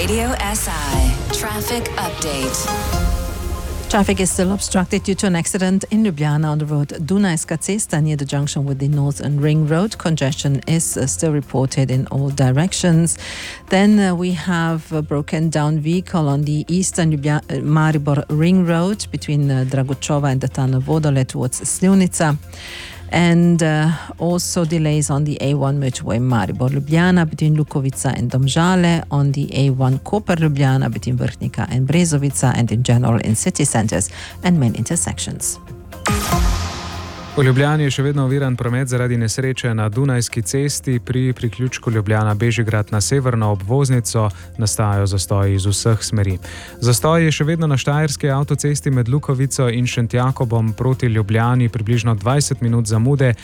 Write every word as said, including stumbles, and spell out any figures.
Radio S I traffic update. Traffic is still obstructed due to an accident in Ljubljana on the road Dunajska cesta near the junction with the Northern Ring Road. Congestion is uh, still reported in all directions. Then uh, we have a broken down vehicle on the Eastern Ljubljana, uh, Maribor Ring Road between uh, Dragučova and the town of Vodole towards Slivnica. And uh, also delays on the A one motorway Maribor-Ljubljana between Lukovica and Domžale, on the A one Koper-Ljubljana between Vrhnika and Brezovica, and in general in city centers and main intersections. V Ljubljani je še vedno oviran promet zaradi nesreče na Dunajski cesti. Pri priključku Ljubljana-Bežigrad na severno obvoznico nastajajo zastoji iz vseh smeri. Zastoj je še vedno na štajerski avtocesti med Lukovico in Šentjakobom proti Ljubljani, približno dvajset minut zamude.